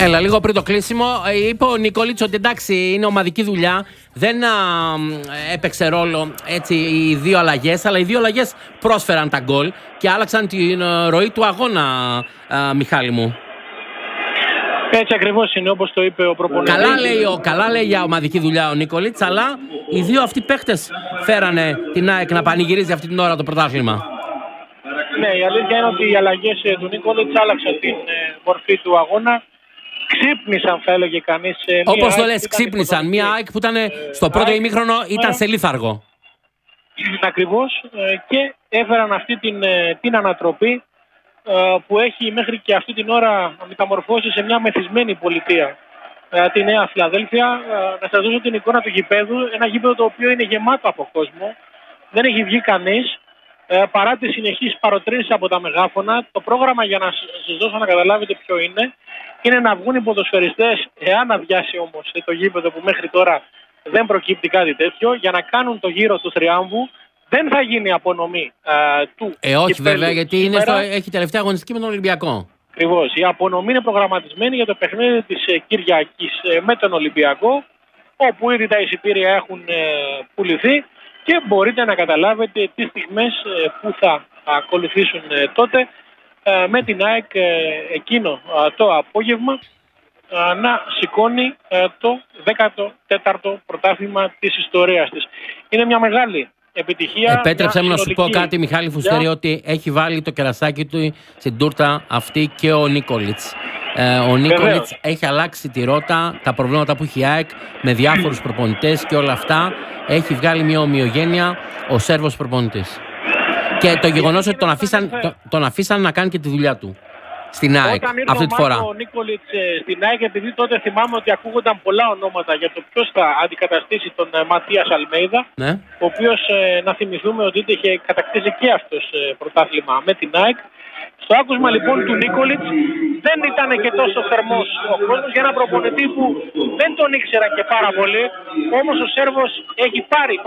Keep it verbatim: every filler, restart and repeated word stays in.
Έλα, λίγο πριν το κλείσιμο, είπε ο Νίκολιτς ότι εντάξει, είναι ομαδική δουλειά. Δεν α, έπαιξε ρόλο έτσι, οι δύο αλλαγές, αλλά οι δύο αλλαγές πρόσφεραν τα γκολ και άλλαξαν την ροή του αγώνα, α, Μιχάλη μου. Έτσι ακριβώς είναι, όπως το είπε ο προπονητής. Καλά λέει, ο, καλά λέει για ομαδική δουλειά ο Νίκολιτς, αλλά οι δύο αυτοί παίχτες φέρανε την ΑΕΚ να πανηγυρίζει αυτή την ώρα το πρωτάθλημα. Ναι, η αλήθεια είναι ότι οι αλλαγές του Νίκολιτς άλλαξαν την ε, μορφή του αγώνα. Ξύπνησαν, θα έλεγε κανείς. Όπως το λες, ξύπνησαν. Μια ΑΕΚ που ήταν στο πρώτο ημίχρονο ήταν σε λίθαργο. Ακριβώς. Και έφεραν αυτή την, την ανατροπή που έχει μέχρι και αυτή την ώρα μεταμορφώσει σε μια μεθυσμένη πολιτεία. Τη Νέα Φιλαδέλφια. Να σας δώσω την εικόνα του γηπέδου. Ένα γήπεδο το οποίο είναι γεμάτο από κόσμο. Δεν έχει βγει κανείς. Παρά τις συνεχείς παροτρύνσεις από τα μεγάφωνα. Το πρόγραμμα, για να σας δώσω να καταλάβετε ποιο είναι, είναι να βγουν οι ποδοσφαιριστές, εάν αδειάσει όμως το γήπεδο που μέχρι τώρα δεν προκύπτει κάτι τέτοιο, για να κάνουν το γύρο του θριάμβου. Δεν θα γίνει απονομή α, του. Ε, όχι βέβαια, γιατί είναι στο, έχει τελευταία αγωνιστική με τον Ολυμπιακό. Ακριβώς. Η απονομή είναι προγραμματισμένη για το παιχνίδι της ε, Κυριακής ε, με τον Ολυμπιακό, όπου ήδη τα εισιτήρια έχουν ε, πουληθεί και μπορείτε να καταλάβετε τις στιγμές ε, που θα ακολουθήσουν ε, τότε ε, με την ΑΕΚ ε, εκείνο ε, το απόγευμα ε, να σηκώνει ε, το δέκατο τέταρτο πρωτάθλημα της ιστορίας της. Είναι μια μεγάλη επιτυχία. Επέτρεψε μου να σου πω κάτι, Μιχάλη Φουστερή, ότι έχει βάλει το κερασάκι του στην τούρτα αυτή και ο Νίκολιτς. Ε, ο Νίκολιτς έχει αλλάξει τη ρότα, τα προβλήματα που έχει η ΑΕΚ με διάφορους προπονητές και όλα αυτά. Έχει βγάλει μια ομοιογένεια ο Σέρβος προπονητής. Και το γεγονός ότι τον αφήσαν, τον, τον αφήσαν να κάνει και τη δουλειά του στην ΑΕΚ αυτή τη φορά. Ο Νίκολιτς στην ΑΕΚ, επειδή τότε θυμάμαι ότι ακούγονταν πολλά ονόματα για το ποιος θα αντικαταστήσει τον Ματίας Αλμέιδα, ναι. Ο οποίος, να θυμηθούμε ότι είχε κατακτήσει και αυτός πρωτάθλημα με την ΑΕΚ. Στο άκουσμα λοιπόν του Νίκολιτς δεν ήταν και τόσο θερμός ο κόσμος για ένα προπονητή που δεν τον ήξερα και πάρα πολύ, όμως ο Σέρβος έχει πάρει